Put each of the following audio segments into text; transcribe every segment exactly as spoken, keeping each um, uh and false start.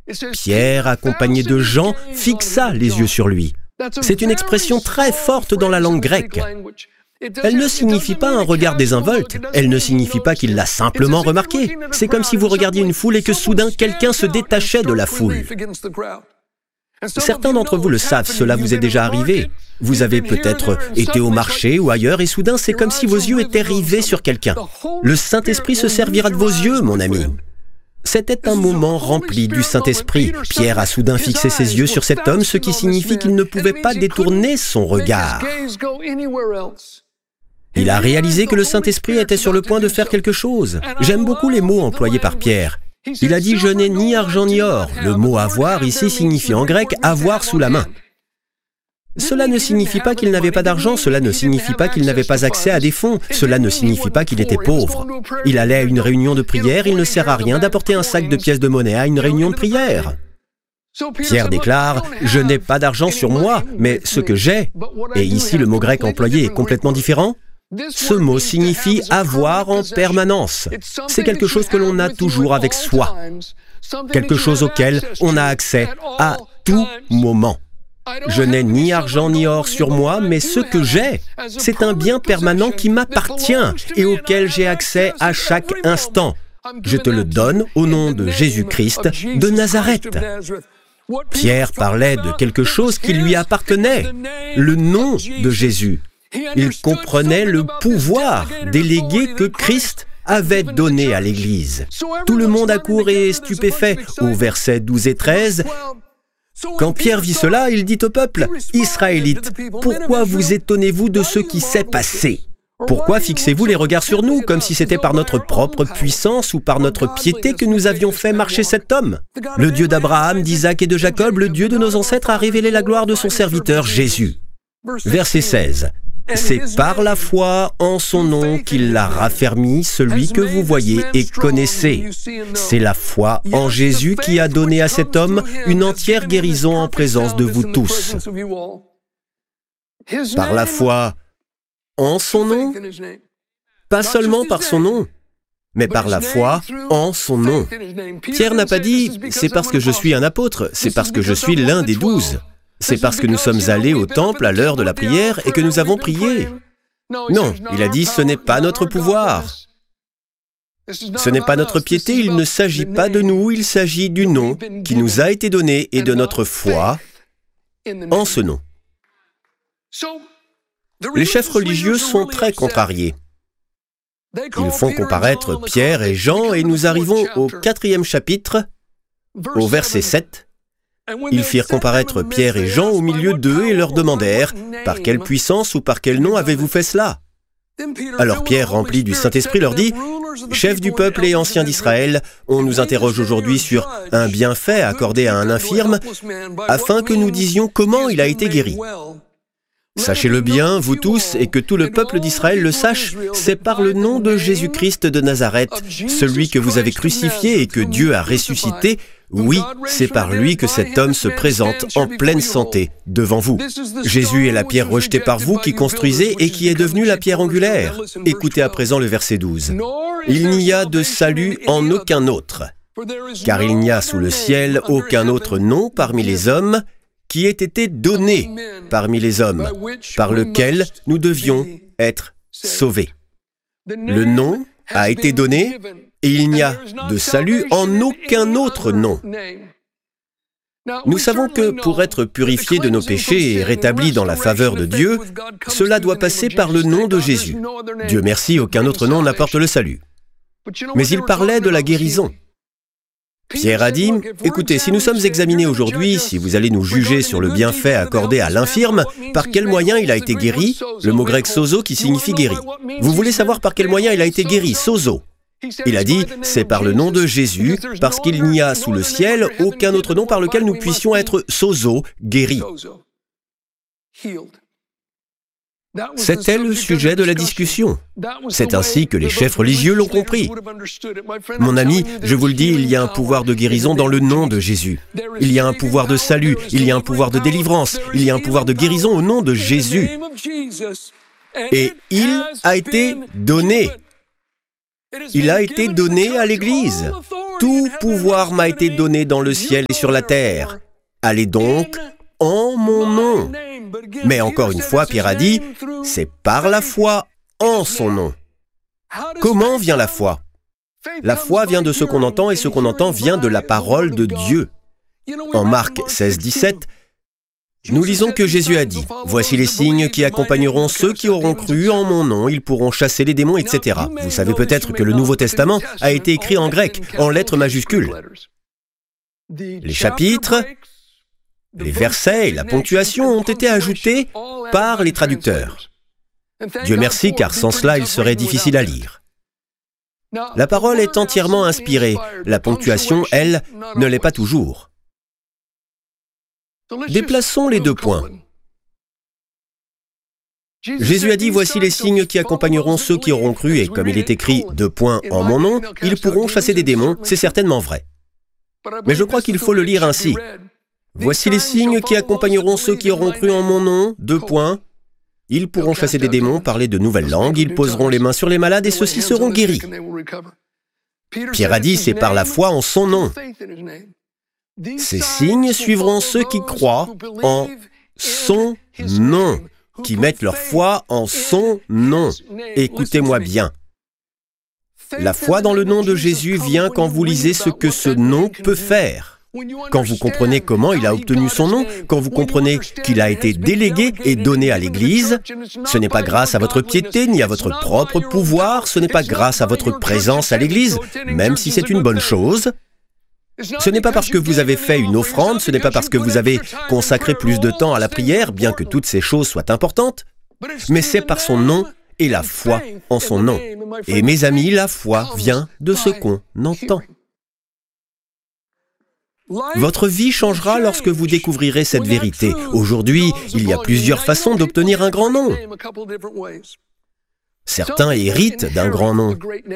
Pierre, accompagné de Jean, fixa les yeux sur lui. C'est une expression très forte dans la langue grecque. Elle ne signifie pas un regard désinvolte. Elle ne signifie pas qu'il l'a simplement remarqué. C'est comme si vous regardiez une foule et que soudain quelqu'un se détachait de la foule. Certains d'entre vous le savent, cela vous est déjà arrivé. Vous avez peut-être été au marché ou ailleurs et soudain c'est comme si vos yeux étaient rivés sur quelqu'un. Le Saint-Esprit se servira de vos yeux, mon ami. C'était un moment rempli du Saint-Esprit. Pierre a soudain fixé ses yeux sur cet homme, ce qui signifie qu'il ne pouvait pas détourner son regard. Il a réalisé que le Saint-Esprit était sur le point de faire quelque chose. J'aime beaucoup les mots employés par Pierre. Il a dit « Je n'ai ni argent ni or ». Le mot « avoir » ici signifie en grec « avoir sous la main ». Cela ne signifie pas qu'il n'avait pas d'argent, cela ne signifie pas qu'il n'avait pas accès à des fonds, cela ne signifie pas qu'il était pauvre. Il allait à une réunion de prière, il ne sert à rien d'apporter un sac de pièces de monnaie à une réunion de prière. Pierre déclare « Je n'ai pas d'argent sur moi, mais ce que j'ai », et ici le mot grec employé est complètement différent. Ce mot signifie « avoir en permanence ». C'est quelque chose que l'on a toujours avec soi, quelque chose auquel on a accès à tout moment. Je n'ai ni argent ni or sur moi, mais ce que j'ai, c'est un bien permanent qui m'appartient et auquel j'ai accès à chaque instant. Je te le donne au nom de Jésus-Christ de Nazareth. Pierre parlait de quelque chose qui lui appartenait, le nom de Jésus. Il comprenait le pouvoir délégué que Christ avait donné à l'Église. Tout le monde accourt et est stupéfait. Au versets douze et treize, quand Pierre vit cela, il dit au peuple, « Israélites, pourquoi vous étonnez-vous de ce qui s'est passé? Pourquoi fixez-vous les regards sur nous, comme si c'était par notre propre puissance ou par notre piété que nous avions fait marcher cet homme? Le Dieu d'Abraham, d'Isaac et de Jacob, le Dieu de nos ancêtres, a révélé la gloire de son serviteur Jésus. » Verset seize. C'est par la foi en son nom qu'il l'a raffermi, celui que vous voyez et connaissez. C'est la foi en Jésus qui a donné à cet homme une entière guérison en présence de vous tous. Par la foi en son nom, pas seulement par son nom, mais par la foi en son nom. Pierre n'a pas dit « c'est parce que je suis un apôtre, c'est parce que je suis l'un des douze ». C'est parce que nous sommes allés au temple à l'heure de la prière et que nous avons prié. Non, il a dit, ce n'est pas notre pouvoir. Ce n'est pas notre piété, il ne s'agit pas de nous, il s'agit du nom qui nous a été donné et de notre foi en ce nom. Les chefs religieux sont très contrariés. Ils font comparaître Pierre et Jean et nous arrivons au quatrième chapitre, au verset sept. Ils firent comparaître Pierre et Jean au milieu d'eux et leur demandèrent « Par quelle puissance ou par quel nom avez-vous fait cela ?» Alors Pierre, rempli du Saint-Esprit, leur dit « Chefs du peuple et anciens d'Israël, on nous interroge aujourd'hui sur un bienfait accordé à un infirme, afin que nous disions comment il a été guéri. Sachez-le bien, vous tous, et que tout le peuple d'Israël le sache, c'est par le nom de Jésus-Christ de Nazareth, celui que vous avez crucifié et que Dieu a ressuscité. Oui, c'est par lui que cet homme se présente en pleine santé devant vous. Jésus est la pierre rejetée par vous qui construisez et qui est devenue la pierre angulaire. » Écoutez à présent le verset douze. « Il n'y a de salut en aucun autre, car il n'y a sous le ciel aucun autre nom parmi les hommes qui ait été donné parmi les hommes, par lequel nous devions être sauvés. » Le nom a été donné et il n'y a de salut en aucun autre nom. Nous savons que pour être purifiés de nos péchés et rétablis dans la faveur de Dieu, cela doit passer par le nom de Jésus. Dieu merci, aucun autre nom n'apporte le salut. Mais il parlait de la guérison. Pierre a dit, « Écoutez, si nous sommes examinés aujourd'hui, si vous allez nous juger sur le bienfait accordé à l'infirme, par quel moyen il a été guéri, le mot grec sozo qui signifie guéri. Vous voulez savoir par quel moyen il a été guéri, sozo. Il a dit, c'est par le nom de Jésus, parce qu'il n'y a sous le ciel aucun autre nom par lequel nous puissions être sozo, guéris. » C'était le sujet de la discussion. C'est ainsi que les chefs religieux l'ont compris. Mon ami, je vous le dis, il y a un pouvoir de guérison dans le nom de Jésus. Il y a un pouvoir de salut, il y a un pouvoir de délivrance, il y a un pouvoir de guérison au nom de Jésus. Et il a été donné. Il a été donné à l'Église. tout pouvoir m'a été donné dans le ciel et sur la terre. Allez donc en mon nom. Mais encore une fois, Pierre a dit, c'est par la foi en son nom. Comment vient la foi ? La foi vient de ce qu'on entend et ce qu'on entend vient de la parole de Dieu. En Marc seize, dix-sept, nous lisons que Jésus a dit, « Voici les signes qui accompagneront ceux qui auront cru en mon nom, ils pourront chasser les démons, et cetera » Vous savez peut-être que le Nouveau Testament a été écrit en grec, en lettres majuscules. Les chapitres, les versets et la ponctuation ont été ajoutés par les traducteurs. Dieu merci, car sans cela, il serait difficile à lire. La parole est entièrement inspirée. La ponctuation, elle, ne l'est pas toujours. Déplaçons les deux points. Jésus a dit, « Voici les signes qui accompagneront ceux qui auront cru, et comme il est écrit, deux points en mon nom, ils pourront chasser des démons. » C'est certainement vrai. Mais je crois qu'il faut le lire ainsi. « Voici les signes qui accompagneront ceux qui auront cru en mon nom, deux points. Ils pourront chasser des démons, parler de nouvelles langues, ils poseront les mains sur les malades et ceux-ci seront guéris. » Pierre a dit, c'est par la foi en son nom. Ces signes suivront ceux qui croient en son nom, qui mettent leur foi en son nom. Écoutez-moi bien. La foi dans le nom de Jésus vient quand vous lisez ce que ce nom peut faire. Quand vous comprenez comment il a obtenu son nom, quand vous comprenez qu'il a été délégué et donné à l'Église, ce n'est pas grâce à votre piété ni à votre propre pouvoir, ce n'est pas grâce à votre présence à l'Église, même si c'est une bonne chose. Ce n'est pas parce que vous avez fait une offrande, ce n'est pas parce que vous avez consacré plus de temps à la prière, bien que toutes ces choses soient importantes, mais c'est par son nom et la foi en son nom. Et mes amis, la foi vient de ce qu'on entend. Votre vie changera lorsque vous découvrirez cette vérité. Aujourd'hui, il y a plusieurs façons d'obtenir un grand nom. Certains héritent d'un grand nom.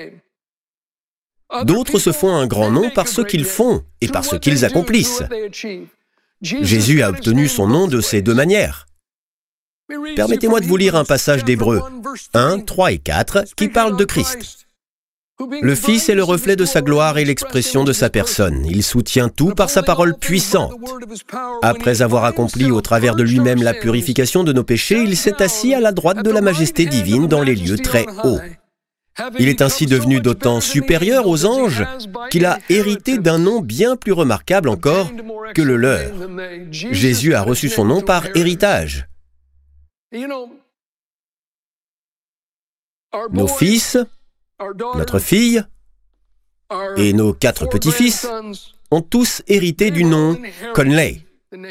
D'autres se font un grand nom par ce qu'ils font et par ce qu'ils accomplissent. Jésus a obtenu son nom de ces deux manières. Permettez-moi de vous lire un passage d'Hébreux un, trois et quatre qui parle de Christ. Le Fils est le reflet de sa gloire et l'expression de sa personne. Il soutient tout par sa parole puissante. Après avoir accompli au travers de lui-même la purification de nos péchés, il s'est assis à la droite de la majesté divine dans les lieux très hauts. Il est ainsi devenu d'autant supérieur aux anges qu'il a hérité d'un nom bien plus remarquable encore que le leur. Jésus a reçu son nom par héritage. Nos fils, notre fille et nos quatre petits-fils ont tous hérité du nom Conley.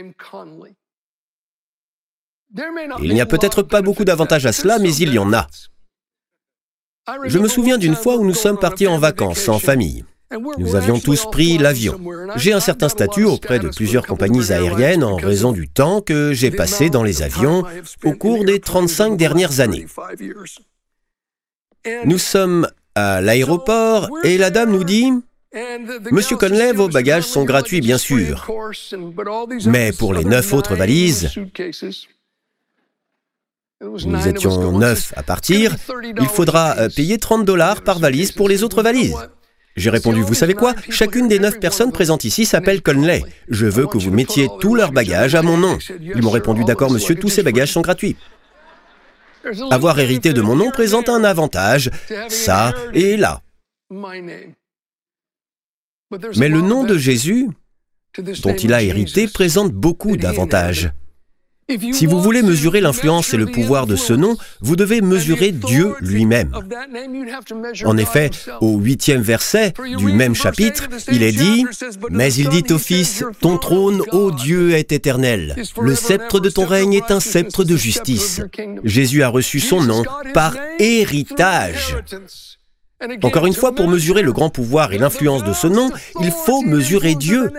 Il n'y a peut-être pas beaucoup d'avantages à cela, mais il y en a. Je me souviens d'une fois où nous sommes partis en vacances en famille. Nous avions tous pris l'avion. J'ai un certain statut auprès de plusieurs compagnies aériennes en raison du temps que j'ai passé dans les avions au cours des trente-cinq dernières années. Nous sommes à l'aéroport et la dame nous dit « Monsieur Conley, vos bagages sont gratuits, bien sûr. Mais pour les neuf autres valises, nous étions neuf à partir, il faudra payer trente dollars par valise pour les autres valises. » J'ai répondu, vous savez quoi? Chacune des neuf personnes présentes ici s'appelle Conley. Je veux que vous mettiez tous leurs bagages à mon nom. Ils m'ont répondu, d'accord monsieur, tous ces bagages sont gratuits. Avoir hérité de mon nom présente un avantage, ça et là. Mais le nom de Jésus, dont il a hérité, présente beaucoup d'avantages. Si vous voulez mesurer l'influence et le pouvoir de ce nom, vous devez mesurer Dieu lui-même. En effet, au huitième verset du même chapitre, il est dit « Mais il dit au Fils, ton trône, ô Dieu, est éternel. Le sceptre de ton règne est un sceptre de justice. » Jésus a reçu son nom par héritage. Encore une fois, pour mesurer le grand pouvoir et l'influence de ce nom, il faut mesurer Dieu.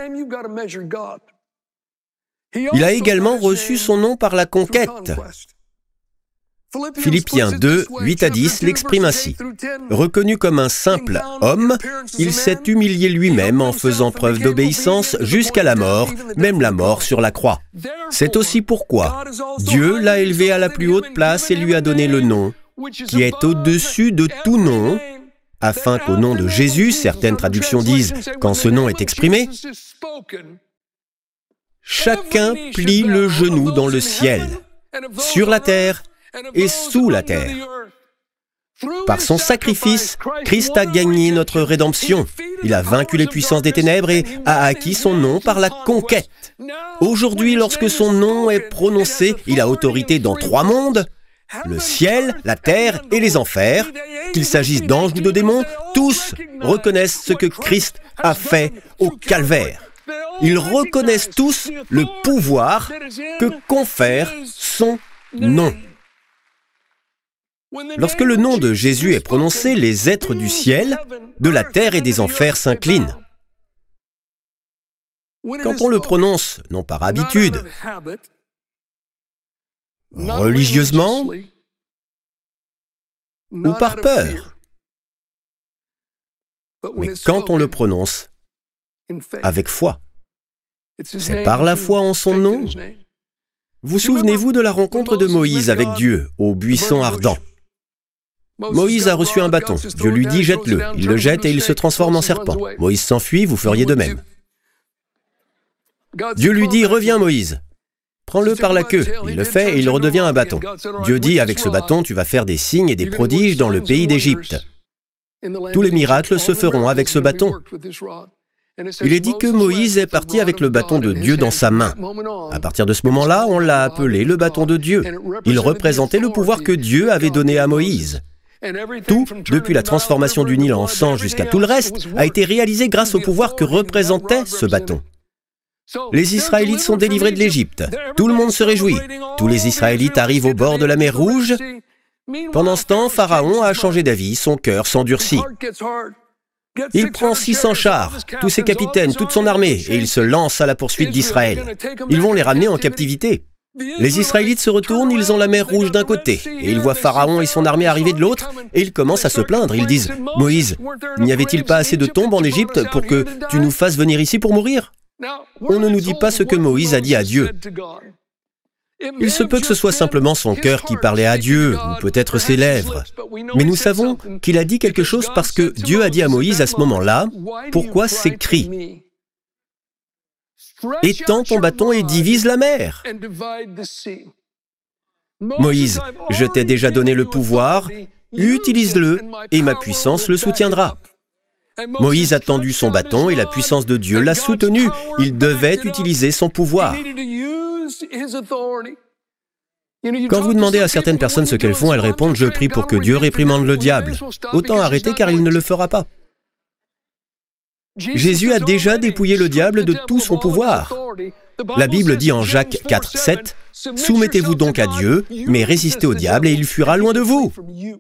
Il a également reçu son nom par la conquête. Philippiens deux, huit à dix l'exprime ainsi. Reconnu comme un simple homme, il s'est humilié lui-même en faisant preuve d'obéissance jusqu'à la mort, même la mort sur la croix. C'est aussi pourquoi Dieu l'a élevé à la plus haute place et lui a donné le nom qui est au-dessus de tout nom, afin qu'au nom de Jésus, certaines traductions disent « quand ce nom est exprimé », chacun plie le genou dans le ciel, sur la terre et sous la terre. Par son sacrifice, Christ a gagné notre rédemption. Il a vaincu les puissances des ténèbres et a acquis son nom par la conquête. Aujourd'hui, lorsque son nom est prononcé, il a autorité dans trois mondes, le ciel, la terre et les enfers. Qu'il s'agisse d'anges ou de démons, tous reconnaissent ce que Christ a fait au calvaire. Ils reconnaissent tous le pouvoir que confère son nom. Lorsque le nom de Jésus est prononcé, les êtres du ciel, de la terre et des enfers s'inclinent. Quand on le prononce, non par habitude, religieusement ou par peur, mais quand on le prononce avec foi, c'est par la foi en son nom. Vous souvenez-vous de la rencontre de Moïse avec Dieu au buisson ardent? Moïse a reçu un bâton. Dieu lui dit « jette-le ». Il le jette et il se transforme en serpent. Moïse s'enfuit, vous feriez de même. Dieu lui dit « reviens Moïse ». Prends-le par la queue. Il le fait et il redevient un bâton. Dieu dit « avec ce bâton, tu vas faire des signes et des prodiges dans le pays d'Égypte. Tous les miracles se feront avec ce bâton. » Il est dit que Moïse est parti avec le bâton de Dieu dans sa main. À partir de ce moment-là, on l'a appelé le bâton de Dieu. Il représentait le pouvoir que Dieu avait donné à Moïse. Tout, depuis la transformation du Nil en sang jusqu'à tout le reste, a été réalisé grâce au pouvoir que représentait ce bâton. Les Israélites sont délivrés de l'Égypte. Tout le monde se réjouit. Tous les Israélites arrivent au bord de la mer Rouge. Pendant ce temps, Pharaon a changé d'avis, son cœur s'endurcit. Il prend six cents chars, tous ses capitaines, toute son armée, et il se lance à la poursuite d'Israël. Ils vont les ramener en captivité. Les Israélites se retournent, ils ont la mer Rouge d'un côté, et ils voient Pharaon et son armée arriver de l'autre, et ils commencent à se plaindre. Ils disent « Moïse, n'y avait-il pas assez de tombes en Égypte pour que tu nous fasses venir ici pour mourir ?» On ne nous dit pas ce que Moïse a dit à Dieu. Il se peut que ce soit simplement son cœur qui parlait à Dieu, ou peut-être ses lèvres. Mais nous savons qu'il a dit quelque chose parce que Dieu a dit à Moïse à ce moment-là, « Pourquoi ces cris ? Étends ton bâton et divise la mer. » Moïse, je t'ai déjà donné le pouvoir, utilise-le et ma puissance le soutiendra. Moïse a tendu son bâton et la puissance de Dieu l'a soutenu. Il devait utiliser son pouvoir. Quand vous demandez à certaines personnes ce qu'elles font, elles répondent « Je prie pour que Dieu réprimande le diable ». Autant arrêter car il ne le fera pas. Jésus a déjà dépouillé le diable de tout son pouvoir. La Bible dit en Jacques quatre, sept, « Soumettez-vous donc à Dieu, mais résistez au diable et il fuira loin de vous. »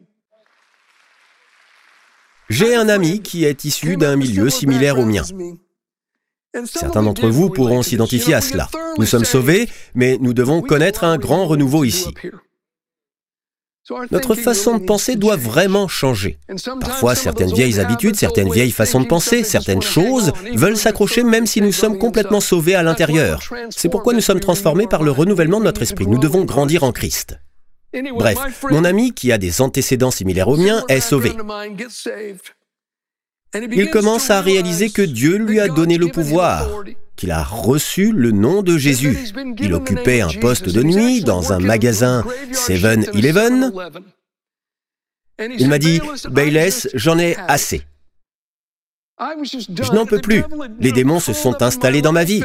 J'ai un ami qui est issu d'un milieu similaire au mien. Certains d'entre vous pourront s'identifier à cela. Nous sommes sauvés, mais nous devons connaître un grand renouveau ici. Notre façon de penser doit vraiment changer. Parfois, certaines vieilles habitudes, certaines vieilles façons de penser, certaines choses veulent s'accrocher même si nous sommes complètement sauvés à l'intérieur. C'est pourquoi nous sommes transformés par le renouvellement de notre esprit. Nous devons grandir en Christ. Bref, mon ami qui a des antécédents similaires aux miens est sauvé. Il commence à réaliser que Dieu lui a donné le pouvoir, qu'il a reçu le nom de Jésus. Il occupait un poste de nuit dans un magasin seven eleven. Il m'a dit « Bayless, j'en ai assez. Je n'en peux plus. Les démons se sont installés dans ma vie.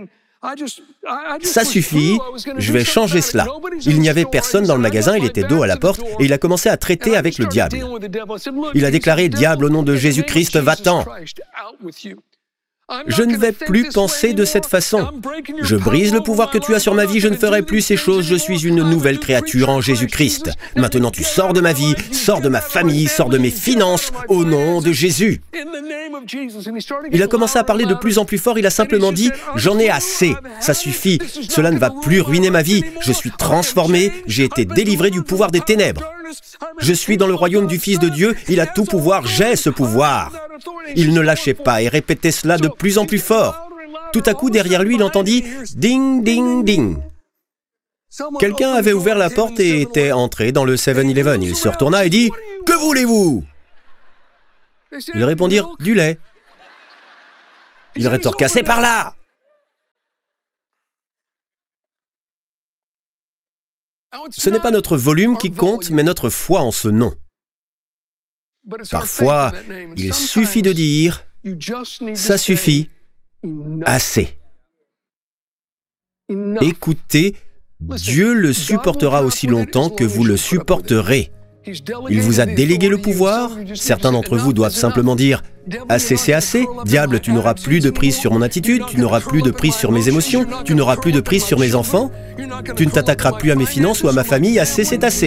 Ça suffit, je vais changer cela. » Il n'y avait personne dans le magasin, il était dos à la porte, et il a commencé à traiter avec le diable. Il a déclaré « Diable, au nom de Jésus-Christ, va-t'en !» Je ne vais plus penser de cette façon. Je brise le pouvoir que tu as sur ma vie, je ne ferai plus ces choses, je suis une nouvelle créature en Jésus-Christ. Maintenant tu sors de ma vie, sors de ma famille, sors de mes finances, au nom de Jésus. Il a commencé à parler de plus en plus fort, il a simplement dit « J'en ai assez, ça suffit, cela ne va plus ruiner ma vie, je suis transformé, j'ai été délivré du pouvoir des ténèbres. Je suis dans le royaume du Fils de Dieu, il a tout pouvoir, j'ai ce pouvoir. » Il ne lâchait pas et répétait cela de plus en plus fort. Tout à coup, derrière lui, il entendit « ding, ding, ding ». Quelqu'un avait ouvert la porte et était entré dans le seven eleven. Il se retourna et dit « Que voulez-vous » Ils répondirent « Du lait ». Il rétorqua « C'est par là !» Ce n'est pas notre volume qui compte, mais notre foi en ce nom. Parfois, il suffit de dire « Ça suffit, assez ». Écoutez, Dieu le supportera aussi longtemps que vous le supporterez. Il vous a délégué le pouvoir. Certains d'entre vous doivent simplement dire « Assez, c'est assez. Diable, tu n'auras plus de prise sur mon attitude, tu n'auras plus de prise sur mes émotions, tu n'auras plus de prise sur mes enfants, tu ne t'attaqueras plus à mes finances ou à ma famille. Assez, c'est assez. »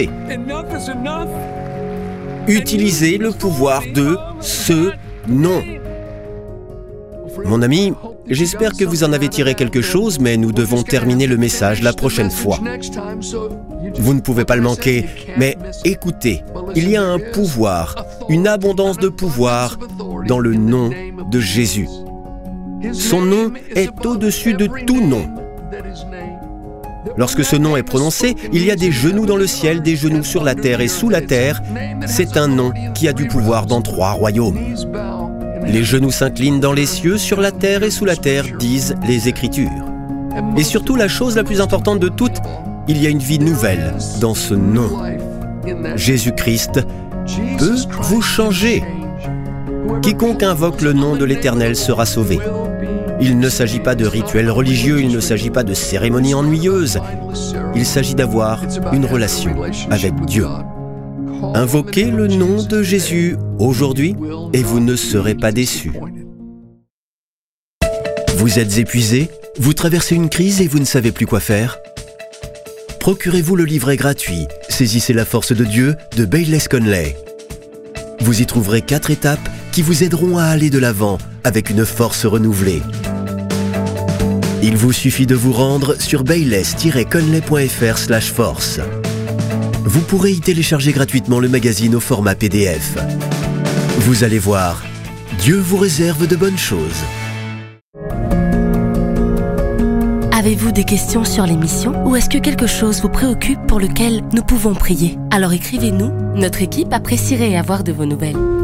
Utilisez le pouvoir de ce nom. Mon ami, j'espère que vous en avez tiré quelque chose, mais nous devons terminer le message la prochaine fois. Vous ne pouvez pas le manquer, mais écoutez, il y a un pouvoir, une abondance de pouvoir dans le nom de Jésus. Son nom est au-dessus de tout nom. Lorsque ce nom est prononcé, il y a des genoux dans le ciel, des genoux sur la terre et sous la terre. C'est un nom qui a du pouvoir dans trois royaumes. Les genoux s'inclinent dans les cieux, sur la terre et sous la terre, disent les Écritures. Et surtout, la chose la plus importante de toutes, il y a une vie nouvelle dans ce nom. Jésus-Christ peut vous changer. Quiconque invoque le nom de l'Éternel sera sauvé. Il ne s'agit pas de rituels religieux, il ne s'agit pas de cérémonies ennuyeuses. Il s'agit d'avoir une relation avec Dieu. Invoquez le nom de Jésus aujourd'hui et vous ne serez pas déçus. Vous êtes épuisé? Vous traversez une crise et vous ne savez plus quoi faire? Procurez-vous le livret gratuit « Saisissez la force de Dieu » de Bayless Conley. Vous y trouverez quatre étapes qui vous aideront à aller de l'avant avec une force renouvelée. Il vous suffit de vous rendre sur bayless tiret conley point f r slash force. Vous pourrez y télécharger gratuitement le magazine au format P D F. Vous allez voir, Dieu vous réserve de bonnes choses. Avez-vous des questions sur l'émission ou est-ce que quelque chose vous préoccupe pour lequel nous pouvons prier? Alors écrivez-nous, notre équipe apprécierait avoir de vos nouvelles.